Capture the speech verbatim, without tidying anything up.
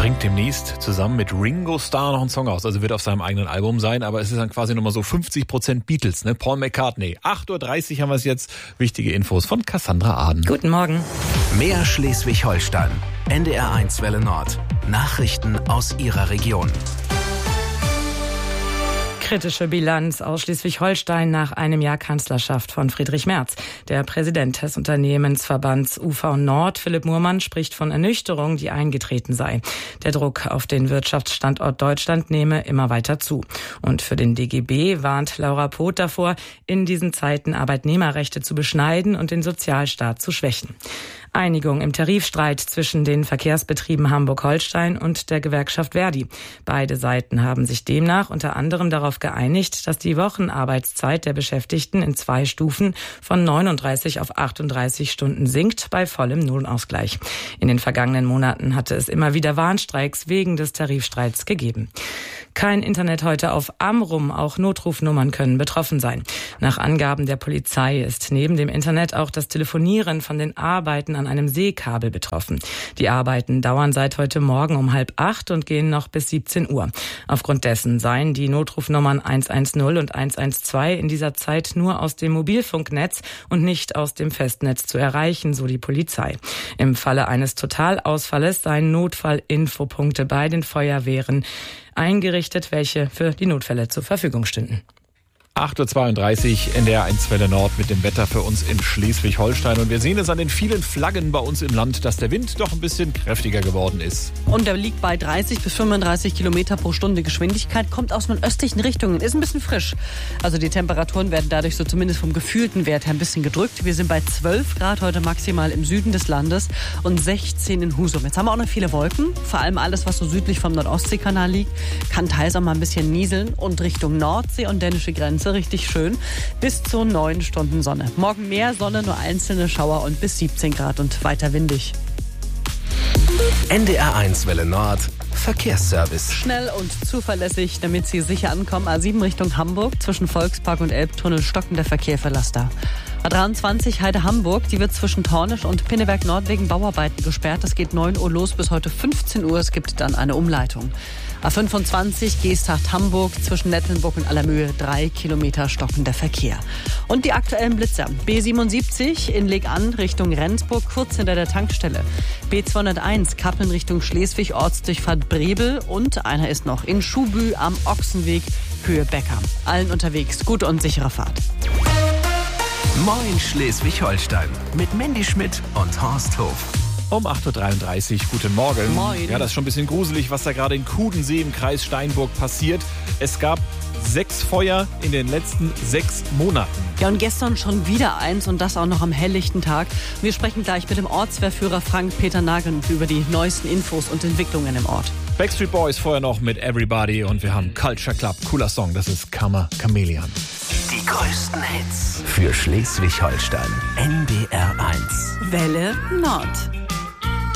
bringt demnächst zusammen mit Ringo Starr noch einen Song aus. Also wird auf seinem eigenen Album sein, aber es ist dann quasi nochmal so fünfzig Prozent Beatles, ne? Paul McCartney. acht Uhr dreißig haben wir es jetzt. Wichtige Infos von Cassandra Aden. Guten Morgen. Mehr Schleswig-Holstein. N D R eins Welle Nord. Nachrichten aus Ihrer Region. Kritische Bilanz aus Schleswig-Holstein nach einem Jahr Kanzlerschaft von Friedrich Merz. Der Präsident des Unternehmensverbands U V Nord, Philipp Muhrmann, spricht von Ernüchterung, die eingetreten sei. Der Druck auf den Wirtschaftsstandort Deutschland nehme immer weiter zu. Und für den D G B warnt Laura Poth davor, in diesen Zeiten Arbeitnehmerrechte zu beschneiden und den Sozialstaat zu schwächen. Einigung im Tarifstreit zwischen den Verkehrsbetrieben Hamburg-Holstein und der Gewerkschaft Verdi. Beide Seiten haben sich demnach unter anderem darauf geeinigt, dass die Wochenarbeitszeit der Beschäftigten in zwei Stufen von neununddreißig auf achtunddreißig Stunden sinkt bei vollem Lohnausgleich. In den vergangenen Monaten hatte es immer wieder Warnstreiks wegen des Tarifstreits gegeben. Kein Internet heute auf Amrum, auch Notrufnummern können betroffen sein. Nach Angaben der Polizei ist neben dem Internet auch das Telefonieren von den Arbeiten an einem Seekabel betroffen. Die Arbeiten dauern seit heute Morgen um halb acht und gehen noch bis siebzehn Uhr. Aufgrund dessen seien die Notrufnummern eins eins null und eins eins zwei in dieser Zeit nur aus dem Mobilfunknetz und nicht aus dem Festnetz zu erreichen, so die Polizei. Im Falle eines Totalausfalles seien Notfallinfopunkte bei den Feuerwehren eingerichtet, welche für die Notfälle zur Verfügung stünden. acht Uhr zweiunddreißig, N D R eins Welle Nord mit dem Wetter für uns in Schleswig-Holstein. Und wir sehen es an den vielen Flaggen bei uns im Land, dass der Wind doch ein bisschen kräftiger geworden ist. Und er liegt bei dreißig bis fünfunddreißig Kilometer pro Stunde Geschwindigkeit, kommt aus den östlichen Richtungen, ist ein bisschen frisch. Also die Temperaturen werden dadurch so zumindest vom gefühlten Wert her ein bisschen gedrückt. Wir sind bei zwölf Grad heute maximal im Süden des Landes und sechzehn in Husum. Jetzt haben wir auch noch viele Wolken, vor allem alles, was so südlich vom Nordostseekanal liegt, kann teils auch mal ein bisschen nieseln und Richtung Nordsee und dänische Grenze richtig schön. Bis zu neun Stunden Sonne. Morgen mehr Sonne, nur einzelne Schauer und bis siebzehn Grad und weiter windig. N D R eins Welle Nord. Verkehrsservice. Schnell und zuverlässig, damit Sie sicher ankommen. A sieben Richtung Hamburg, zwischen Volkspark und Elbtunnel stockender Verkehr für Laster. A dreiundzwanzig Heide-Hamburg, die wird zwischen Tornisch und Pinneberg Nord wegen Bauarbeiten gesperrt. Das geht neun Uhr los bis heute fünfzehn Uhr. Es gibt dann eine Umleitung. A fünfundzwanzig Geesthacht-Hamburg, zwischen Nettlenburg und Allermöhe drei Kilometer stockender Verkehr. Und die aktuellen Blitzer. B siebenundsiebzig in Legan Richtung Rendsburg, kurz hinter der Tankstelle. B zweihunderteins Kappeln Richtung Schleswig, Ortsdurchfahrt Brebel. Und einer ist noch in Schubü am Ochsenweg, Höhe Becker. Allen unterwegs gute und sichere Fahrt. Moin Schleswig-Holstein mit Mandy Schmidt und Horst Hof. Um acht Uhr dreiunddreißig, guten Morgen. Moin. Ja, das ist schon ein bisschen gruselig, was da gerade in Kudensee im Kreis Steinburg passiert. Es gab sechs Feuer in den letzten sechs Monaten. Ja, und gestern schon wieder eins und das auch noch am helllichten Tag. Wir sprechen gleich mit dem Ortswehrführer Frank-Peter Nagel über die neuesten Infos und Entwicklungen im Ort. Backstreet Boys vorher noch mit Everybody und wir haben Culture Club. Cooler Song, das ist Kammer Chameleon. Die größten Hits für Schleswig-Holstein. N D R eins. Welle Nord.